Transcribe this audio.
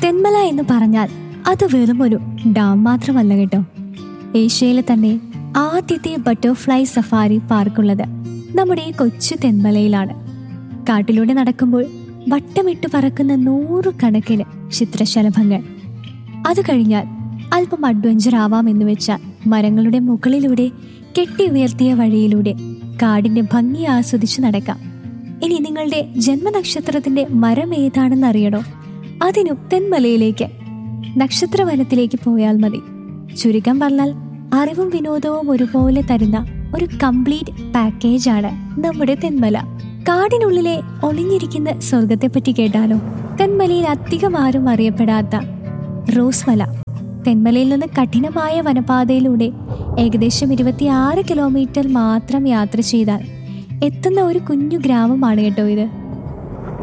തെന്മല എന്ന് പറഞ്ഞാൽ അത് വെറും ഒരു ഡാം മാത്രമല്ല കേട്ടോ. ഏഷ്യയിലെ തന്നെ ആദ്യത്തെ ബട്ടർഫ്ലൈ സഫാരി പാർക്കുള്ളത് നമ്മുടെ ഈ കൊച്ചു തെന്മലയിലാണ്. കാട്ടിലൂടെ നടക്കുമ്പോൾ വട്ടമിട്ട് പറക്കുന്ന 100 കണക്കിന് ചിത്രശലഭങ്ങൾ. അത് കഴിഞ്ഞാൽ അല്പം അഡ്വഞ്ചർ ആവാമെന്ന് വെച്ചാൽ മരങ്ങളുടെ മുകളിലൂടെ കെട്ടി ഉയർത്തിയ വഴിയിലൂടെ കാടിന്റെ ഭംഗി ആസ്വദിച്ച് നടക്കാം. ഇനി നിങ്ങളുടെ ജന്മനക്ഷത്രത്തിന്റെ മരം ഏതാണെന്ന് അറിയണോ? അതിനും തെന്മലയിലേക്ക് നക്ഷത്രവനത്തിലേക്ക് പോയാൽ മതി. ചുരുക്കം പറഞ്ഞാൽ അറിവും വിനോദവും ഒരുപോലെ തരുന്ന ഒരു കംപ്ലീറ്റ് പാക്കേജാണ് നമ്മുടെ തെന്മല. കാടിനുള്ളിലെ ഒളിഞ്ഞിരിക്കുന്ന സ്വർഗത്തെപ്പറ്റി കേട്ടാലോ? തെന്മലയിൽ അധികം ആരും അറിയപ്പെടാത്ത റോസ്മല. തെന്മലയിൽ നിന്ന് കഠിനമായ വനപാതയിലൂടെ ഏകദേശം 26 കിലോമീറ്റർ മാത്രം യാത്ര ചെയ്താൽ എത്തുന്ന ഒരു കുഞ്ഞു ഗ്രാമമാണ് കേട്ടോ ഇത്.